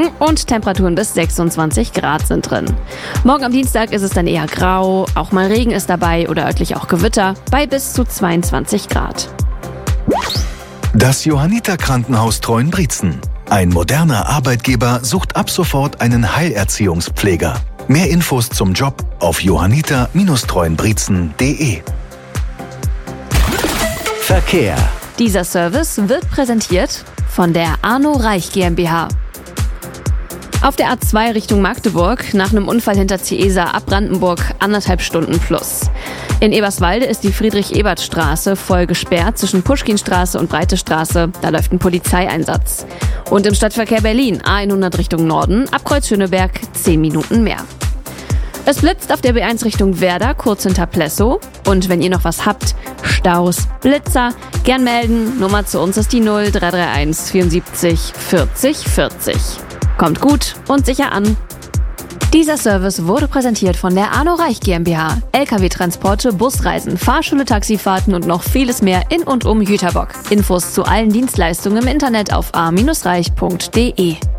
Wolken und Temperaturen bis 26 Grad sind drin. Morgen am Dienstag ist es dann eher grau, auch mal Regen ist dabei oder örtlich auch Gewitter bei bis zu 22 Grad. Das Johanniter Krankenhaus Treuenbrietzen. Ein moderner Arbeitgeber sucht ab sofort einen Heilerziehungspfleger. Mehr Infos zum Job auf johanniter-treuenbrietzen.de. Verkehr. Dieser Service wird präsentiert von der Arno Reich GmbH. Auf der A2 Richtung Magdeburg, nach einem Unfall hinter Ciesa ab Brandenburg, 1,5 Stunden plus. In Eberswalde ist die Friedrich-Ebert-Straße voll gesperrt zwischen Puschkinstraße und Breite Straße. Da läuft ein Polizeieinsatz. Und im Stadtverkehr Berlin, A100 Richtung Norden, ab Kreuz Schöneberg 10 Minuten mehr. Es blitzt auf der B1 Richtung Werder, kurz hinter Plessow. Und wenn ihr noch was habt, Staus, Blitzer, gern melden. Nummer zu uns ist die 0331 74 40 40. Kommt gut und sicher an. Dieser Service wurde präsentiert von der Arno Reich GmbH. LKW-Transporte, Busreisen, Fahrschule, Taxifahrten und noch vieles mehr in und um Jüterbock. Infos zu allen Dienstleistungen im Internet auf a-reich.de.